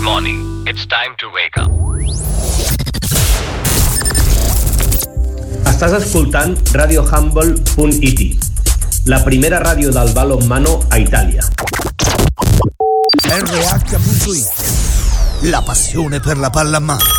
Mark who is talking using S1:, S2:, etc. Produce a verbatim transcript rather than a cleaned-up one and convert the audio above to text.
S1: morning. It's time to wake up.
S2: Estàs escoltant Radio Humble punt it, la primera ràdio del balonmano a Itàlia.
S3: R H punto it, la passione per la pallamano.